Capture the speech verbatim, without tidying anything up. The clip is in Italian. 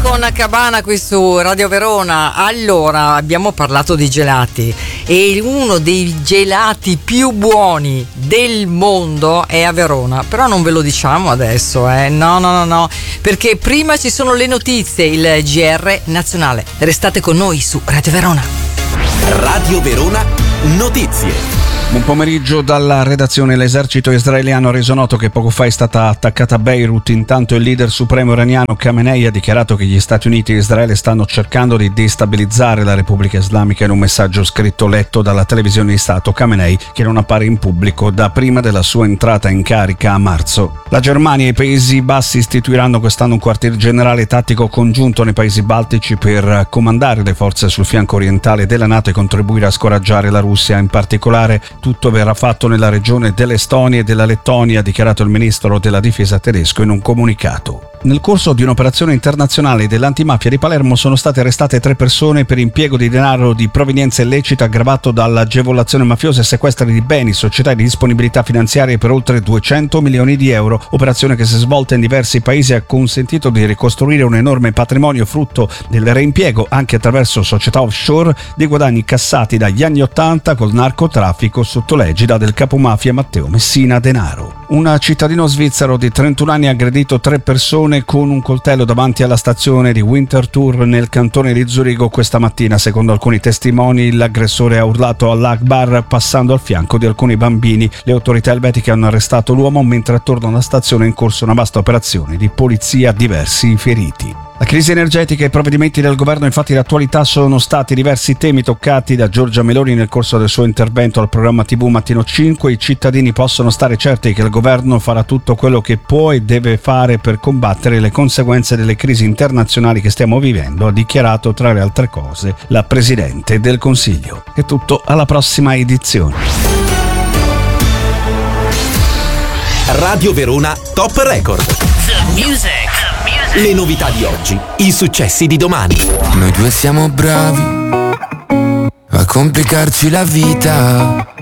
con Cabana qui su Radio Verona. Allora, abbiamo parlato di gelati e uno dei gelati più buoni del mondo è a Verona, però non ve lo diciamo adesso, eh. No, no, no, no, perché prima ci sono le notizie, il G R nazionale. Restate con noi su Radio Verona. Radio Verona Notizie. Buon pomeriggio dalla redazione. L'esercito israeliano ha reso noto che poco fa è stata attaccata Beirut. Intanto il leader supremo iraniano Khamenei ha dichiarato che gli Stati Uniti e Israele stanno cercando di destabilizzare la Repubblica Islamica in un messaggio scritto letto dalla televisione di Stato. Khamenei, che non appare in pubblico da prima della sua entrata in carica a marzo. La Germania e i Paesi Bassi istituiranno quest'anno un quartier generale tattico congiunto nei Paesi Baltici per comandare le forze sul fianco orientale della NATO e contribuire a scoraggiare la Russia. In particolare, tutto verrà fatto nella regione dell'Estonia e della Lettonia, ha dichiarato il ministro della difesa tedesco in un comunicato. Nel corso di un'operazione internazionale dell'antimafia di Palermo sono state arrestate tre persone per impiego di denaro di provenienza illecita aggravato dall'agevolazione mafiosa e sequestri di beni, società e di disponibilità finanziarie per oltre duecento milioni di euro. Operazione che si è svolta in diversi paesi e ha consentito di ricostruire un enorme patrimonio frutto del reimpiego, anche attraverso società offshore, dei guadagni cassati dagli anni ottanta col narcotraffico sotto l'egida del capomafia Matteo Messina Denaro. Un cittadino svizzero di trentuno anni ha aggredito tre persone con un coltello davanti alla stazione di Winterthur nel cantone di Zurigo questa mattina. Secondo alcuni testimoni, l'aggressore ha urlato all'Akbar passando al fianco di alcuni bambini. Le autorità elvetiche hanno arrestato l'uomo, mentre attorno alla stazione è in corso una vasta operazione di polizia, diversi feriti. La crisi energetica e i provvedimenti del governo, infatti, d'attualità sono stati diversi temi toccati da Giorgia Meloni nel corso del suo intervento al programma tivù Mattino cinque. I cittadini possono stare certi che il governo farà tutto quello che può e deve fare per combattere le conseguenze delle crisi internazionali che stiamo vivendo, ha dichiarato tra le altre cose la Presidente del Consiglio. È tutto, alla prossima edizione. Radio Verona Top Record. The music. Le novità di oggi, i successi di domani. Noi due siamo bravi a complicarci la vita.